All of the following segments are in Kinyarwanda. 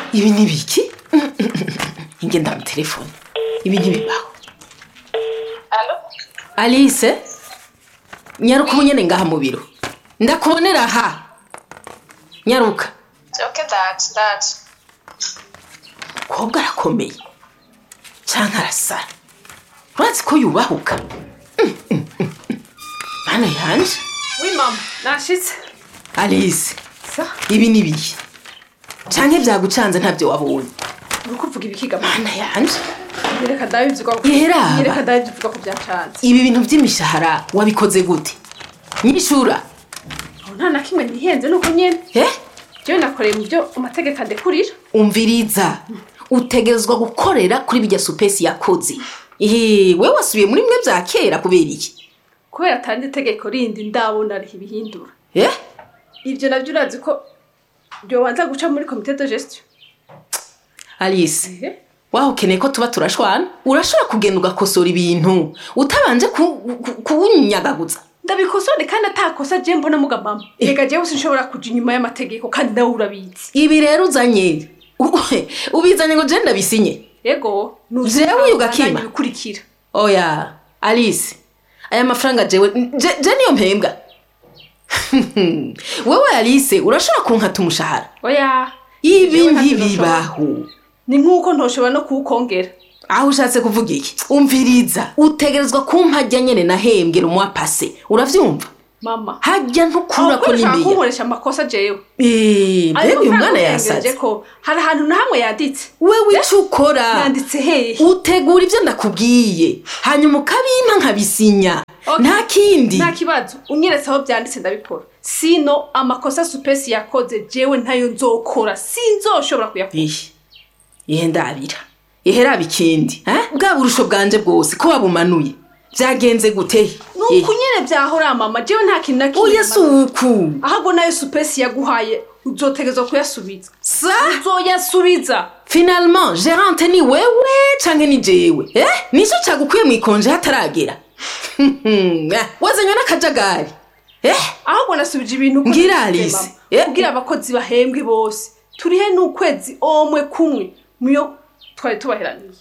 ibi ni biki? Ingenda mu telefone. Ibi ntibibaho. Allo? Alice? Nyaruka ubunyene ngaha mu biro. Ndakubonera ha. Nyaruka. Okay, dad. Kobwa arakomeye. Canke arasara. Urazi ko yubahuka. Bana yanje. Oui, mama. Nashitse. Alice. Sa? Ibi ni biki? Canke vyagucanze ntavyo wabonye. Urukuvuga ibikiga Bana yanje. Yereka ndabivuga ko. Yeraba. Yereka ndabivuga ko byacanze. Ibi bintu vy'imishahara wabikoze gute? Nyishura. Nta na kimwe nihenze nuko nyene. Je nakoreye mu byo amategeko adekurira. Umviriza. Utegerezwa gukorera kuri bijya supesi yakoze. Wewe wasubiye muri mwe bya kera kubera iki? Kubera atandi tegeko rindi ndabona ari ibihindura. Ivyo navyo urazi ko byo wanza guca muri comité de gestion. Alice. Waho keneye ko tuba turashwana? Urashobora kugenda ugakosora ibintu utabanje kuwunyagaguza. Ndabikosore kandi atakosa je mbona mugabama. Rega je usinshobora kuja inyuma y'amategeko kandi nawe urabizi. Ibi rero uzanye. Ubizanye ngo je ndabisinye. Yego, jewe ugakima bikurikira. Oya, Alice. Aya mafaranga jewe je niyo mpembwa. Wewe Alice urashobora kunkata umushahara? Oya. Ibi ntibibaho. Ni nkuko ntoshobora no kuwukongera. Aho ushatse kuvuga iki? Umviriza. Utegerezwa kumpajya nyene nahembwe mu pase. Uravyumva? Mama. Hajya ntukura ko nimbiye. Aho nkoresha amakosa jewe. Mbega uyu mwana yasaze ko hari ahantu na hamwe yanditse. Wewe icyo ukora yanditse hehe? Utegura ibyo ndakubwiye. Hanyuma ukabimpa nkabisinya. Nta kindi. Nta kibazo. Unyeretse aho byanditse ndabikora. Sino amakosa supesi yakoze jewe ntayo nzokora. Sinzoshobora kuyakora. Ndabira. Ihera bikindi. Bwa burusho bwanje bwose ko wabumanuye. Byagenze gute? Nuko nyene byahora mama jewe nta kintu nakimwe. Oya suku. Ahubwo nayo supesi yaguhaye uzotegezwa kuyasubiza. Uzoyasubiza. Finalement, gérante ni wewe canke ni jewe. Nico cyagukuye mu ikonje hataragera. Wazanywe n'akajagari. Ahubwo nasubije ibintu ko ngira Alice. Kugira abakozi bahembwe bose. Turihe n'ukwezi omwe kumwe. Muyo twari tubaheraniye.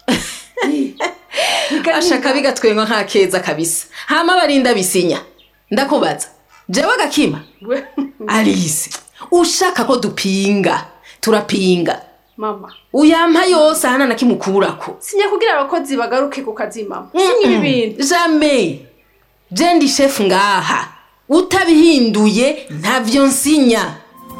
Ashaka bigatwenga nka keza kabisa. Hama barinda bisinya. Ndakubaza. Jewe gakima. Alice, ushaka ko dupinga. Turapinga. Mama. Uyampa yose hana nakimukurako. Sinya kugira abakozi bagaruke ku kazi mama. Sinya ibi bintu. Jamais. Jendi chef ngaha. Utabihinduye ntavyo nsinya.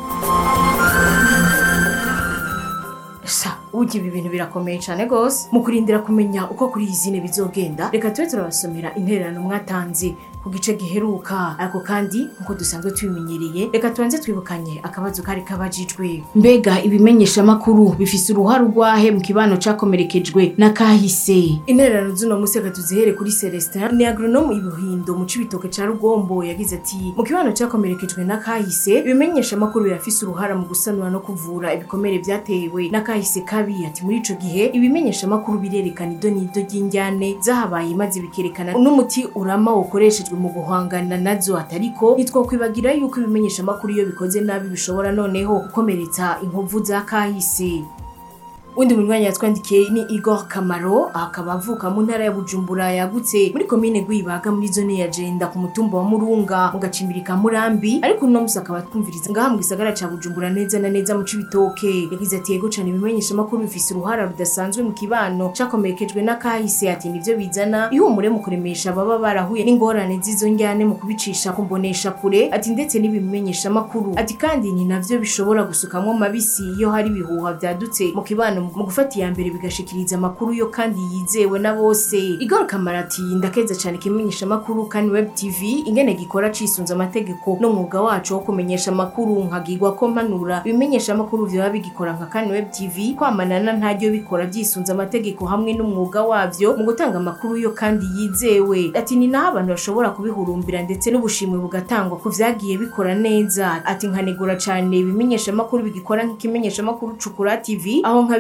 Ugi ibi bintu birakomeye cyane gose mu kurindira kumenya uko kuri izine bizogenda. Reka tube turabasomera intererano mwatanze ku gice giheruka. Ariko kandi nkuko dusanzwe tubimenyereye, reka tubanze twibukanye akabazo kari kabajijwe. Mbega ibimenyesha makuru bifise uruhara rwahe mu kibano cakomerekejwe na kahise? Intererano z'uno musi reka tuzihere kuri Celestin, ni agronome ibuhindo mu cibitoke ca Rugombo. Yagize ati mu kibano cakomerekejwe na kahise ibimenyesha makuru birafise uruhara mu gusanura no kuvura ibikomere vyatewe na kahise kabi. Ati muri ico gihe ibimenyesha makuru birerekana idonido ry'injyane zahabaye maze bikerekana n'umuti urama ukoreshejwe mu guhangana nazo. Atariko nitwo kwibagira yuko ibimenyesha makuru iyo bikoze nabi bishobora noneho gukomeretsa inkovu za kahise. Undi munywanyi yatwandikiye ni Igor Kamaro, akaba avuka mu ntara ya Bujumbura yagutse muri komine Gwibaga muri zone ya Jenda ku mutumba wa Murunga mu gacimbiri ka Murambi. Ariko uno musi akaba twumviriza ngaha mu gisagara ca Bujumbura neza na neza mu cibitoke. Yagize ati yego cyane ibimenyesha makuru bifise uruhara rudasanzwe mu kibano cakomerekejwe na kahise. Ati nivyo bizana ihumure mu kuremesha baba barahuye n'ingorane zizo njyane mu kubicisha kumbonesha kure. Ati ndetse n'ibimenyesha makuru, ati kandi ni navyo bishobora gusukamwo mabisi iyo hari bihuha vyadutse mu kibano mu gufata iya mbere bigashikiriza amakuru yo kandi yizewe na bose. Igor Kamarati ndakeza cyane kimenyesha makuru kandi web TV ingene gikora cisunza amategeko no mwuga wacu wo kumenyesha makuru nkagirwa ko mpanura ibimenyesha makuru vyo bigikora nka kandi web TV kwamanana ntajyo bikora byisunza amategeko hamwe n'umwuga wavyo mu gutanga amakuru yo kandi yizewe. Ati ni naho abantu bashobora kubihurumbira ndetse n'ubushimwe bugatangwa ku vyagiye bikora neza. Ati nkanegura cyane ibimenyesha makuru bigikora nk'ikimenyesha makuru Cukura TV aho nkabi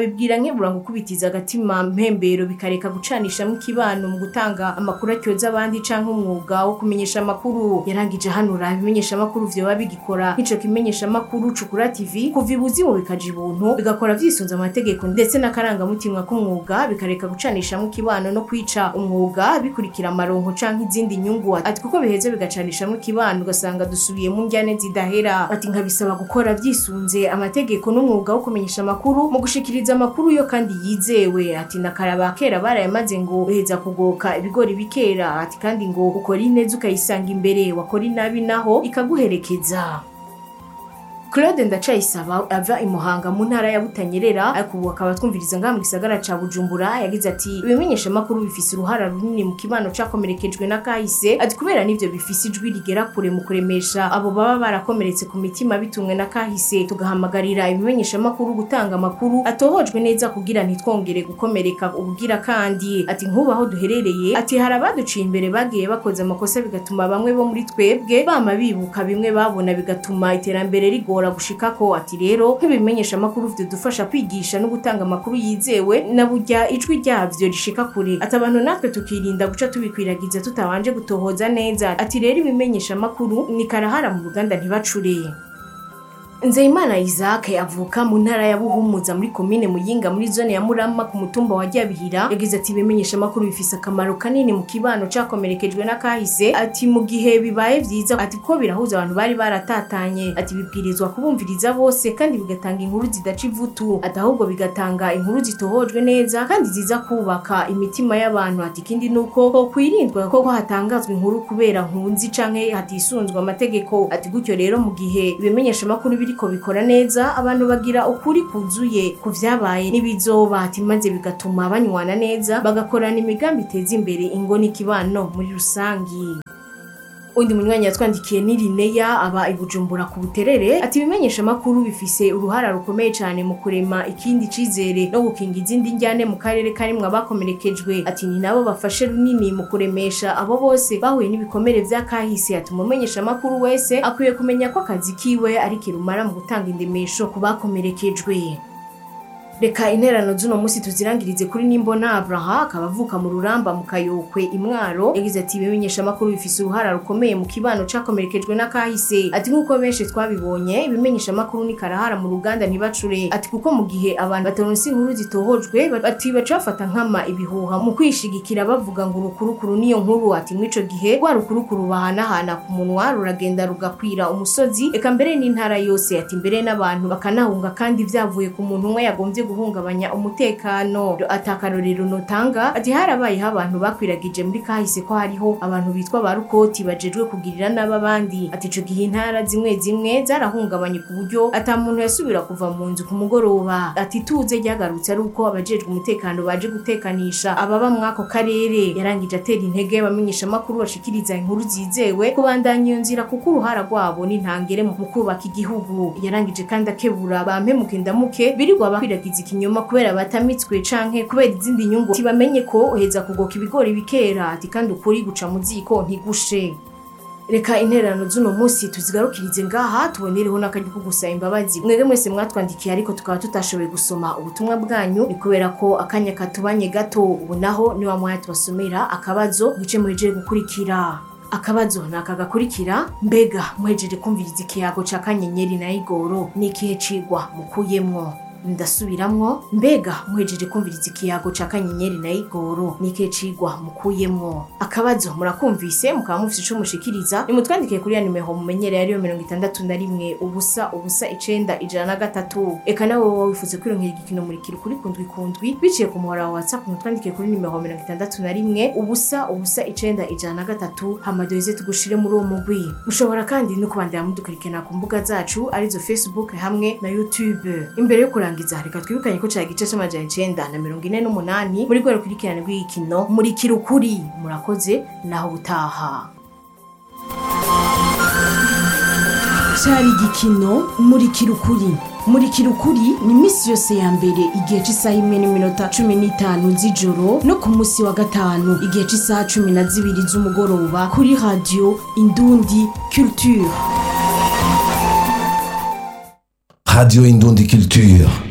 akabibwira nkebura ngo kubitiza agatima mpembero bikareka gucanisha mu kibano mu gutanga amakuru atyoza abandi canke umwuga wo kumenyesha amakuru. Yarangije hanura ibimenyesha amakuru vyoba bigikora nk'ico kimenyesha amakuru Cukura TV kuva ibuzimu bikaja ibuntu bigakora vyisunza amategeko ndetse n'akarangamutima k'umwuga bikareka gucanisha mu kibano no kwica umwuga bikurikira amaronko canke izindi nyungu. Ati kuko biheze bigacanisha mu kibano ugasanga dusubiye mu njyane zidahera. Ati nkabisaba gukora vyisunze amategeko n'umwuga wo kumenyesha amakuru mu gushikiriza amakuru yo kandi yizewe. Ati nakaraba kera barayamaze ngo uheza kugoka ibigori bikera. Ati kandi ngo ukora ineza ukayisanga imbere wakora inabi naho ikaguherekeza. Claude Ndacayisaba ava imuhanga mu ntara ya Butanyerera ariko ubu akaba twumviriza ngaha mu gisagara ca Bujumbura. Yagize ati ibimenyesha makuru bifise uruhara runini mu kibano cakomerekejwe na kahise. Ati kubera nivyo bifise ijwi rigera kure mu kuremesha abo baba barakomeretse ku mitima bitumwe na kahise. Tugahamagarira ibimenyesha makuru gutanga amakuru atohojwe neza kugira ntitwongere gukomereka ubugira kandi. Ati nkubaho duherereye ati harabaduciye imbere bagiye bakoze amakosa bigatuma bamwe bo muri twebwe bama bibuka bimwe babona bigatuma iterambere rigora gushikako. Ati rero nk'ibimenyesha amakuru dufasha kwigisha no gutanga amakuru yizewe na burya ijwi ryavyo rishika kure. Ati abantu natwe tukirinda guca tubikwiragiza tutabanje gutohoza neza. Ati rero ibimenyesha amakuru ni karahara mu ruganda ntibacure. Nzeyimana Isaac avuka mu ntara ya Buhumuza muri komine Muyinga muri zone ya Murama ku mutumba wa Ryabihira. Yagize ati bimenyesha amakuru bifise akamaro kanini mu kibano cakomerekejwe na kahise. Ati mu gihe bibaye vyiza ati ko birahuza abantu bari baratatanye. Ati bibwirizwa kubumviriza bose kandi bigatanga inkuru zidaca ivutu. Ati ahubwo bigatanga inkuru zitohojwe neza kandi ziza kubaka imitima y'abantu. Ati kindi nuko ko kwirindwa ko hatangazwa inkuru kubera nkunzi canke hatisunzwe amategeko. Ati gutyo rero mu gihe bimenyesha amakuru biriko bikora neza abantu bagira ukuri kuzuye ku vyabaye n'ibizoba. Ati maze bigatuma banywana neza bagakorana imigambi iteza imbere ingo n'ikibano muri rusangi. Undi munywanyi yatwandikiye ni Lineya aba ibujumbura ku Buterere. Ati bimenyesha amakuru bifise uruhara rukomeye cyane mu kurema ikindi cizere no gukinga izindi njyane mu karere karimwe abakomerekejwe. Ati ni nabo bafashe runini mu kuremesha abo bose bahuye n'ibikomere vya kahise. Ati umumenyesha amakuru wese akwiye kumenya ko akazi kiwe ari kirumara mu gutanga indemesho ku bakomerekejwe. Reka interano z'uno musi tuzirangirize kuri Nimbona Abraha akabavuka mu Ruramba mu Kayokwe Imwaro. Yagize ati ibimenyesha amakuru bifise uruhara rukomeye mu kibano cakomerekejwe na kahise. Ati nkuko benshi twabibonye ibimenyesha amakuru ni karahara mu ruganda ntibacure. Ati kuko mu gihe abantu bataronse inkuru zitohojwe ati bacafata nkama ibihuha mu kwishigikira bavuga ngo urukurukuru niyo nkuru. Ati mwico gihe rwa rukurukuru bahanahana ku munwa ruragenda rugakwira umusozi eka mbere n'intara yose. Ati mbere n'abantu bakanahunga kandi vyavuye ku muntu umwe yagombye guhungabanya umutekano. Atakarorero notanga ati harabaye abantu bakwiragije muri kahise ko hariho abantu bitwa barukoti bajejwe kugirira n'abandi. Ati ico gihe intara zimwe zimwe zarahungabanye ku buryo ata muntu yasubira kuva mu nzu ku mugoroba. Ati tuze ryagarutse ari uko abajejwe umutekano baje gutekanisha ababa mwako karere. Yarangije atera intege bamenyesha amakuru bashikiriza inkuru zizewe kubandanya iyo nzira kuko uruhara rwabo n'intangere mu kubaka igihugu. Yarangije kandi akebura bampemuke ndamuke birirwa bakwiragiza ikinyoma kubera batamitswe canke kubera izindi nyungu. Tibamenye ko uheza kugoka ibigori bikera. Ati kandi ukuri guca mu ziko ntigushe. Reka interano z'uno musi tuzigarukirize ngaha tubonereho n'akaryo ko gusaba imbabazi mwebwe mwese mwatwandikiye ariko tukaba tutashoboye gusoma ubutumwa bwanyu. Ni kubera ko akanya katubanye gato. Ubu naho ni wa mwanya tubasomera akabazo gice muhejeje gukurikira. Akabazo nakagakurikira: mbega muhejeje kumviriza ikiyago ca Kanyenyeri na Igoro ni ikihe cigwa mukuyemwo? Ndasubiramwo: mbega muhejeje kumviriza ikiyago ca Kanyenyeri na Igoro ni ikihe cigwa mukuyemwo? Akabazo murakumvise mukaba mufite ico mushikiriza nimutwandikiye kuri ya nimero mumenyereye ariyo 61 ubusa ubusa 9 eka nawe wifuze kwironkera igikino muri kuri kundwi biciye ku muhora wa WhatsApp mutwandikiye kuri nimero 61 ubusa ubusa 9 hamadoze tugushire muri uwo mugwi. Mushobora kandi no kubandanya mudukurikirana ku mbuga zacu arizo Facebook hamwe na YouTube. Imbere yo kurangiza reka twibukanye ko cyagice c'amajana 948 muri gwe kurikirana rw'igikino muri kirukuri. Murakoze naho butaha. Cyari igikino muri kirukuri. Muri kirukuri ni misi yose ya mbere igihe cy'isaha 1:15 z'ijoro no ku musi wa gatanu igihe cy'isaha 12 z'umugoroba kuri radio Indundi Culture. Radio Indundi Culture.